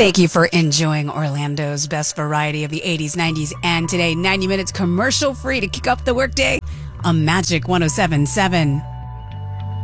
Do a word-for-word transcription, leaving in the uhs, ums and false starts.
Thank you for enjoying Orlando's best variety of the eighties, nineties, and today. ninety minutes commercial free to kick off the workday on Magic one oh seven point seven.